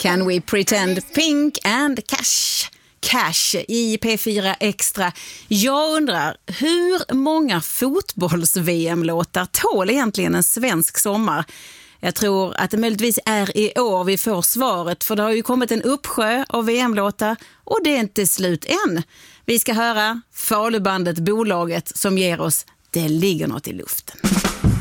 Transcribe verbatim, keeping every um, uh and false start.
Can we pretend Pink and Cash? Cash i P fyra Extra. Jag undrar, hur många fotbolls-V M-låtar tål egentligen en svensk sommar? Jag tror att det möjligtvis är i år vi får svaret, för det har ju kommit en uppsjö av V M-låtar och det är inte slut än. Vi ska höra Falubandet Bolaget som ger oss Det ligger något i luften.